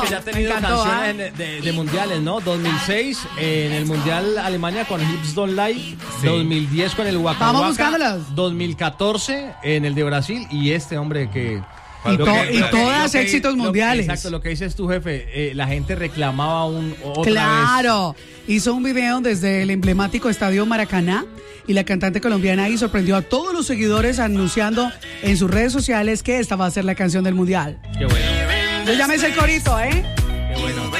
Que ya ha tenido canciones de mundiales, ¿no? 2006 en el Mundial Alemania con Hips Don't Lie, 2010 con el Waka Vamos Waka, buscándolas. 2014 en el de Brasil y este hombre que... todas éxitos mundiales. Exacto, lo que dices tú, jefe, la gente reclamaba otra vez. Claro, hizo un video desde el emblemático estadio Maracaná y la cantante colombiana ahí sorprendió a todos los seguidores anunciando en sus redes sociales que esta va a ser la canción del mundial. Qué bueno. Yo ya me sé el corito, ¿eh? Qué bueno.